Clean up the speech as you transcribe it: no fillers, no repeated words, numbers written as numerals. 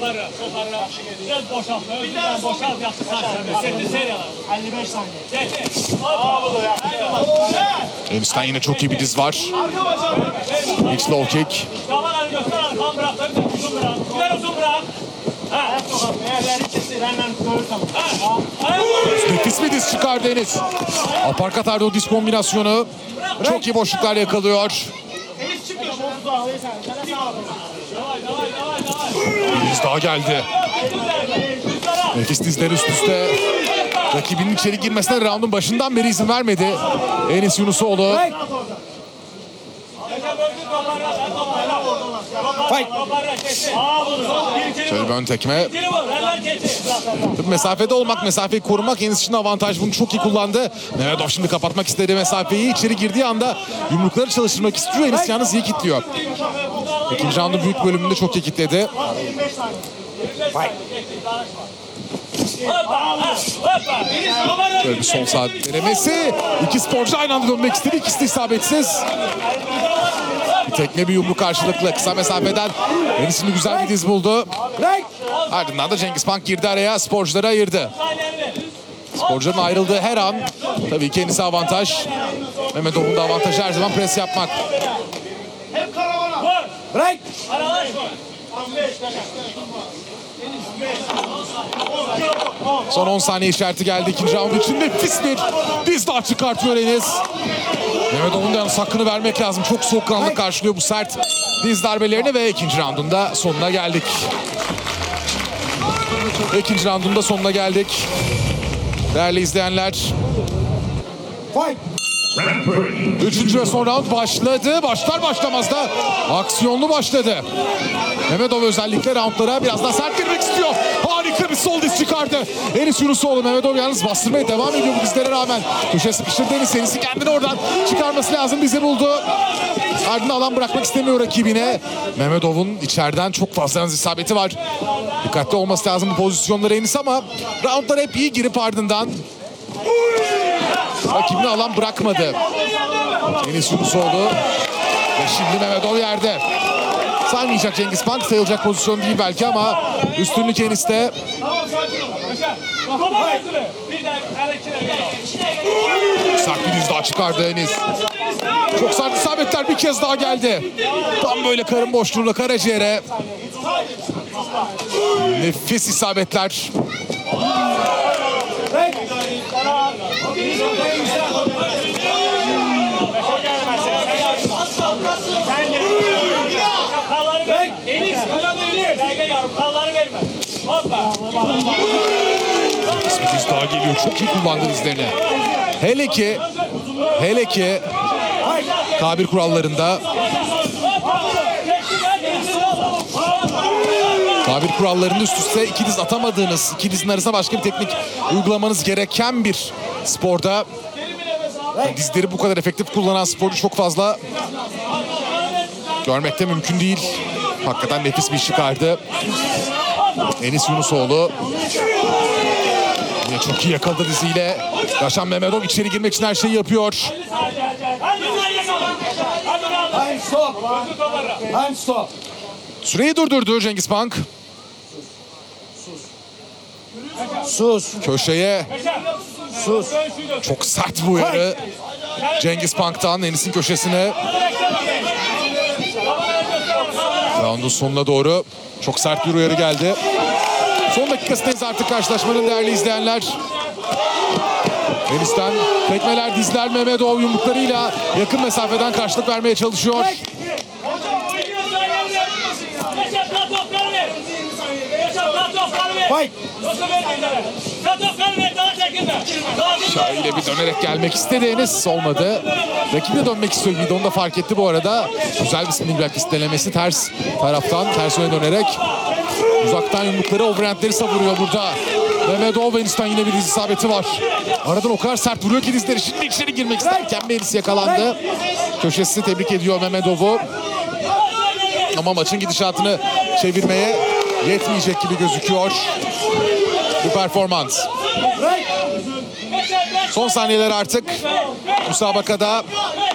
Biraz boşalt. Biraz boşalt yaptı karşıya. Seriyalar. 55 saniye. Enis'ten yine çok iyi bir diz var. Hiç low kick. Kamerayı göster. Kan bırak. Uzun bırak. Biraz uzun bırak. Nefis bir diz çıkardı Enis. Aparkat o diz kombinasyonu. Çok iyi boşluklar yakalıyor. Bir diz daha geldi. Nefis dizler üst üste. Rakibinin içeri girmesine roundun başından beri izin vermedi Enis Yunusoğlu. Şöyle bir ön tekme. Mesafede olmak, mesafeyi korumak Enis için avantaj. Bunu çok iyi kullandı. Mehmetov şimdi kapatmak istedi mesafeyi. İçeri girdiği anda yumrukları çalıştırmak istiyor. Enis yalnız iyi kilitliyor. İkinci roundun büyük bölümünde çok iyi kilitledi. Şöyle bir son saat denemesi. İki sporcu aynı anda dönmek istedi. İkisi de isabetsiz. Bir tekme bir yumruk karşılıklı. Kısa mesafeden Enis şimdi güzel bir diz buldu. Ardından da Cengiz Pank girdi araya. Sporcuları ayırdı. Sporcuların ayrıldığı her an tabii ki Enis'e avantaj. Mehmetov'un da avantajı her zaman pres yapmak. Son 10 saniye işareti geldi ikinci round için. Nefis bir diz daha çıkartıyor Enis. Mehmetov'un da yalnız hakkını vermek lazım. Çok soğukkanlı karşılıyor bu sert diz darbelerini ve ikinci roundun da sonuna geldik. İkinci roundun da sonuna geldik. Değerli izleyenler. Üçüncü ve son round başladı. Başlar başlamaz da aksiyonlu başladı. Mehmetov özellikle roundlara biraz daha sert girmek istiyor. Harika bir sol diz çıkardı Enis Yunusoğlu. Mehmetov yalnız bastırmaya devam ediyor bu dizlere rağmen. Köşe sıkıştırdı Enis. Enis'i kendini oradan çıkarması lazım. Bizi buldu. Ardından alan bırakmak istemiyor rakibine. Mehmetov'un içeriden çok fazla isabeti var. Dikkatli olması lazım bu pozisyonlara Enis ama roundlar hep iyi girip ardından rakibine alan bırakmadı Enis Yunusoğlu. Ve şimdi Mehmetov yerde. Saymayacak Cengiz Pank. Sayılacak pozisyon değil belki ama üstünlük Enis'te. Sert bir diz daha çıkardı Enis. Çok sert isabetler bir kez daha geldi. Tam böyle karın boşluğunda karaciğere. Nefis isabetler. Bir diz daha geliyor. Çok iyi kullandı dizlerini. Hele ki K1 kurallarında K1 kurallarında üst üste iki diz atamadığınız, iki dizin arasında başka bir teknik uygulamanız gereken bir sporda dizleri bu kadar efektif kullanan sporcu çok fazla görmek de mümkün değil. Hakikaten nefis bir iş çıkardı Enis Yunusoğlu. Yine çok iyi yakaladı diziyle. Yaşan Mehmetov içeri girmek için her şeyi yapıyor. Süreyi durdurdu Cengiz Pank. Sus. Köşeye. Sus. Çok sert bu uyarı Cengiz Pank'tan Enis'in köşesine. Roundun sonuna doğru çok sert bir uyarı geldi. Son dakikasındayız artık karşılaşmanın değerli izleyenler. Enis'ten tekmeler, dizler, Mehmetov yumruklarıyla yakın mesafeden karşılık vermeye çalışıyor. Şöyle bir dönerek gelmek istedi Enis. Olmadı. Rakibi de dönmek istiyor gibiydi. Onu da fark etti bu arada. Güzel bir spinning back fist denemesi. Ters taraftan ters yöne dönerek. Uzaktan yumrukları, overhandleri savuruyor burada. Mehmetov Enis'ten yine bir diz isabeti var. Aradan o kadar sert vuruyor ki dizleri. Şimdi içeri girmek isterken Enis yakalandı. Köşesi tebrik ediyor Mehmetov'u. Ama maçın gidişatını çevirmeye yetmeyecek gibi gözüküyor bu performans. Son saniyeler artık müsabakada.